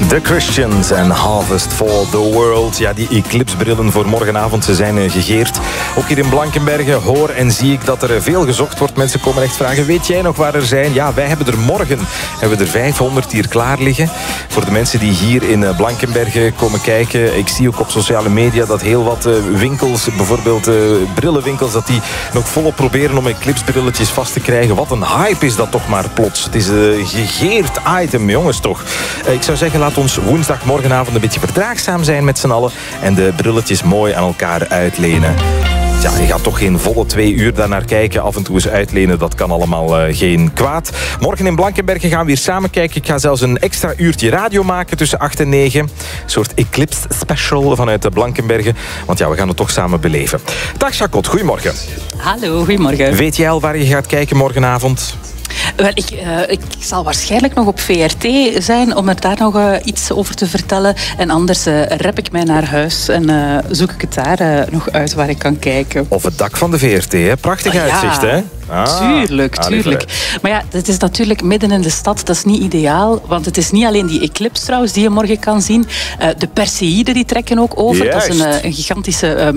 The Christians en Harvest for the World. Ja, die eclipsebrillen voor morgenavond, ze zijn gegeerd. Ook hier in Blankenberge hoor en zie ik dat er veel gezocht wordt. Mensen komen echt vragen, weet jij nog waar er zijn? Ja, wij hebben er morgen 500 hier klaar liggen. Voor de mensen die hier in Blankenberge komen kijken. Ik zie ook op sociale media dat heel wat winkels, bijvoorbeeld brillenwinkels, dat die nog volop proberen om eclipsebrilletjes vast te krijgen. Wat een hype is dat toch maar plots. Het is een gegeerd item, jongens toch. Ik zou zeggen, laat ons woensdag morgenavond een beetje verdraagzaam zijn met z'n allen en de brilletjes mooi aan elkaar uitlenen. Ja, je gaat toch geen volle 2 uur daarnaar kijken. Af en toe eens uitlenen, dat kan allemaal geen kwaad. Morgen in Blankenberge gaan we weer samen kijken. Ik ga zelfs een extra uurtje radio maken tussen 8 en 9. Een soort eclipse special vanuit Blankenberge. Want ja, we gaan het toch samen beleven. Dag Jacot, goedemorgen. Hallo, goedemorgen. Weet jij al waar je gaat kijken morgenavond? Wel, ik zal waarschijnlijk nog op VRT zijn om er daar nog iets over te vertellen. En anders rep ik mij naar huis en zoek ik het daar nog uit waar ik kan kijken. Of het dak van de VRT, hè? Prachtig uitzicht, hè? Tuurlijk. Maar ja, het is natuurlijk midden in de stad. Dat is niet ideaal, want het is niet alleen die eclipse trouwens die je morgen kan zien. De Perseïden die trekken ook over. Juist. Dat is een gigantische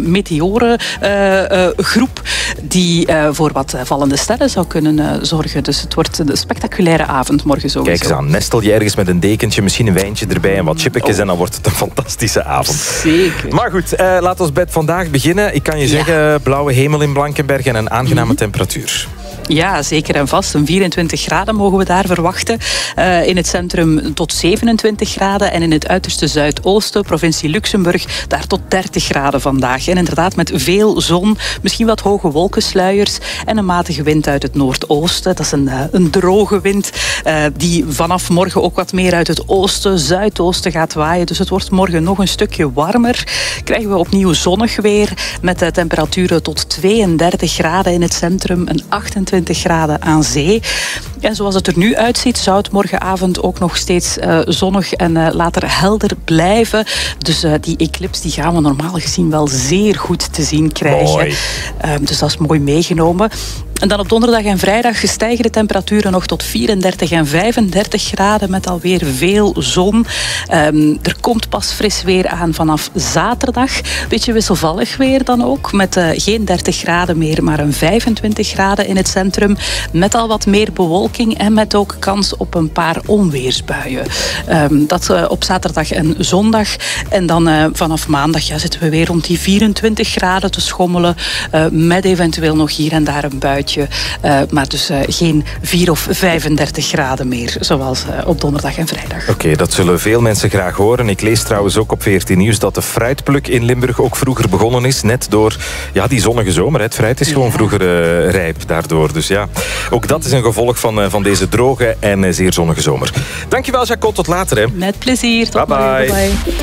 meteorengroep die voor wat vallende sterren zou kunnen zorgen. Dus het wordt een spectaculaire avond morgen sowieso. Kijk eens aan, nestel je ergens met een dekentje, misschien een wijntje erbij en wat chippetjes en dan wordt het een fantastische avond. Zeker. Maar goed, laten we bij vandaag beginnen. Ik kan je zeggen, blauwe hemel in Blankenberge en een aangename temperatuur. Ja, zeker en vast. Een 24 graden mogen we daar verwachten. In het centrum tot 27 graden. En in het uiterste zuidoosten, provincie Luxemburg, daar tot 30 graden vandaag. En inderdaad met veel zon, misschien wat hoge wolkensluiers en een matige wind uit het noordoosten. Dat is een droge wind die vanaf morgen ook wat meer uit het oosten, zuidoosten gaat waaien. Dus het wordt morgen nog een stukje warmer. Krijgen we opnieuw zonnig weer met temperaturen tot 32 graden in het centrum en 28 graden aan zee. En zoals het er nu uitziet, zou het morgenavond ook nog steeds zonnig en later helder blijven. Dus die eclipse die gaan we normaal gezien wel zeer goed te zien krijgen. Dus dat is mooi meegenomen. En dan op donderdag en vrijdag stijgen de temperaturen nog tot 34 en 35 graden met alweer veel zon. Er komt pas fris weer aan vanaf zaterdag. Beetje wisselvallig weer dan ook, met geen 30 graden meer, maar een 25 graden in het centrum. Met al wat meer bewolking en met ook kans op een paar onweersbuien. Dat op zaterdag en zondag. En dan vanaf maandag zitten we weer rond die 24 graden te schommelen. Met eventueel nog hier en daar een buitje. Maar dus geen 4 of 35 graden meer, zoals op donderdag en vrijdag. Oké, dat zullen veel mensen graag horen. Ik lees trouwens ook op VRT Nieuws dat de fruitpluk in Limburg ook vroeger begonnen is. Net door die zonnige zomer. Het fruit is gewoon vroeger rijp daardoor. Dus ja, ook dat is een gevolg van deze droge en zeer zonnige zomer. Dankjewel, Jacot. Tot later. Hè. Met plezier. Tot morgen. Bye.